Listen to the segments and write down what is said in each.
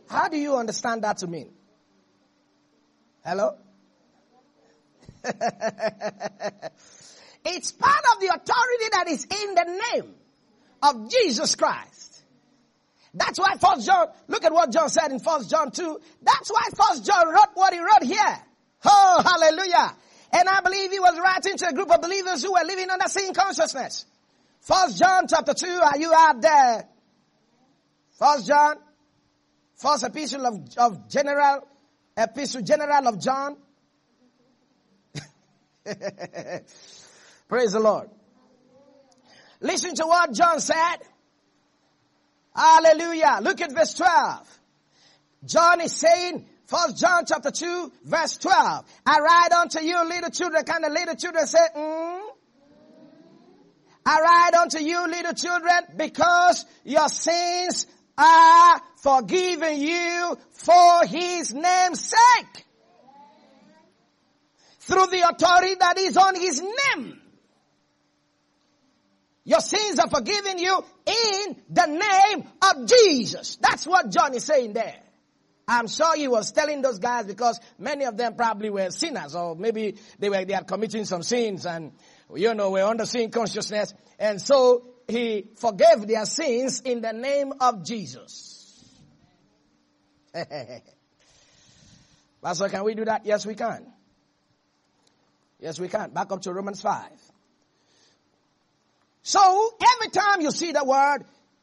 How do you understand that to mean? Hello? It's part of the authority that is in the name of Jesus Christ. That's why 1 John, look at what John said in 1 John 2. That's why 1 John wrote what he wrote here. Oh, hallelujah. And I believe he was writing to a group of believers who were living under sin consciousness. 1 John chapter 2, are you out there? 1 John, first epistle of general of John. Praise the Lord. Listen to what John said. Hallelujah. Look at verse 12. John is saying, 1 John chapter 2, verse 12. I write unto you little children. Can the little children say, I write unto you little children because your sins are forgiven you for his name's sake. Through the authority that is on his name. Your sins are forgiven you in the name of Jesus. That's what John is saying there. I'm sure he was telling those guys because many of them probably were sinners, or maybe they are committing some sins and, were under sin consciousness. And so he forgave their sins in the name of Jesus. Pastor, can we do that? Yes, we can. Yes, we can. Back up to Romans 5. So, every time you see the word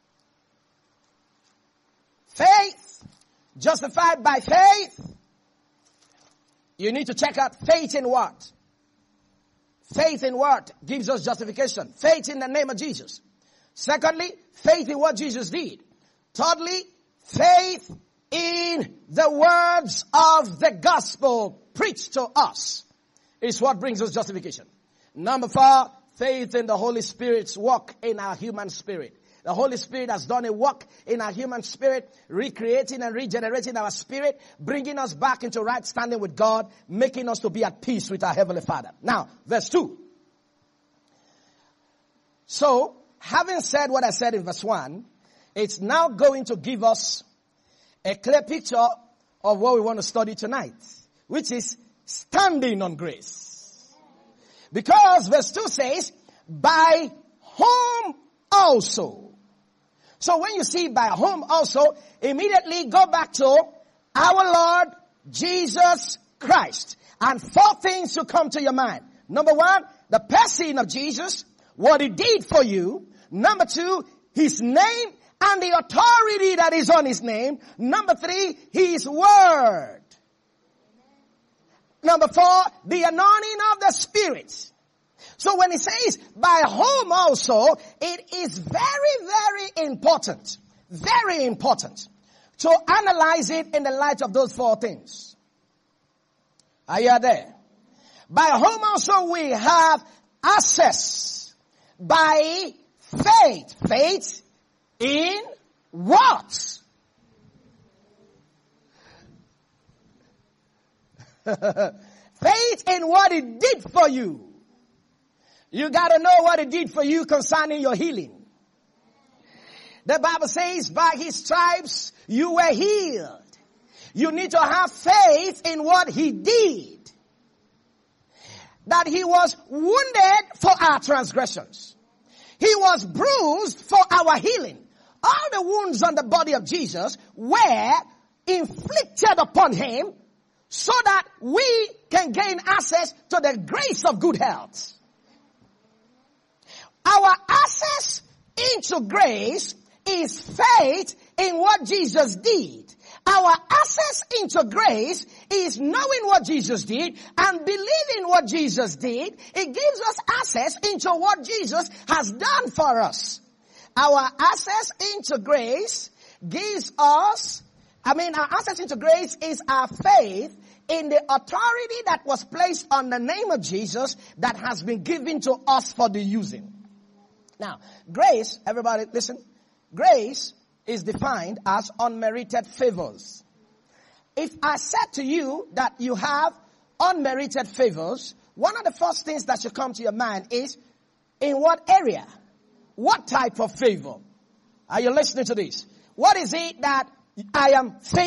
faith, justified by faith, you need to check out faith in what? Faith in what gives us justification? Faith in the name of Jesus. Secondly, faith in what Jesus did. Thirdly, faith in the words of the gospel preached to us is what brings us justification. Number 4, faith in the Holy Spirit's work in our human spirit. The Holy Spirit has done a work in our human spirit, recreating and regenerating our spirit, bringing us back into right standing with God, making us to be at peace with our Heavenly Father. Now, verse 2. So, having said what I said in verse 1, it's now going to give us a clear picture of what we want to study tonight, which is standing on grace. Because verse 2 says, by whom also. So when you see by whom also, immediately go back to our Lord Jesus Christ. And 4 things to come to your mind. Number 1, the person of Jesus, what he did for you. Number 2, his name and the authority that is on his name. Number 3, his word. Number 4, the anointing of the Spirit. So when it says by whom also, it is very, very important to analyze it in the light of those 4 things. Are you there? By whom also we have access by faith. Faith in what? Faith in what he did for you. You got to know what he did for you concerning your healing. The Bible says by his stripes you were healed. You need to have faith in what he did. That he was wounded for our transgressions. He was bruised for our healing. All the wounds on the body of Jesus were inflicted upon him so that we can gain access to the grace of good health. Our access into grace is faith in what Jesus did. Our access into grace is knowing what Jesus did and believing what Jesus did. It gives us access into what Jesus has done for us. Our access into grace gives us, our access into grace is our faith in the authority that was placed on the name of Jesus that has been given to us for the using. Now, grace, everybody listen, grace is defined as unmerited favors. If I said to you that you have unmerited favors, one of the first things that should come to your mind is, in what area? What type of favor? Are you listening to this? What is it that I am favored